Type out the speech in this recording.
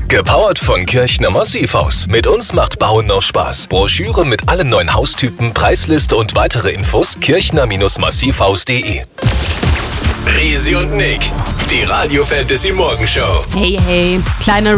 Gepowert von Kirchner Massivhaus. Mit uns macht Bauen noch Spaß. Broschüre mit allen neuen Haustypen, Preisliste und weitere Infos kirchner-massivhaus.de. Resi und Nick, die Radio Fantasy Morgenshow. Hey, kleiner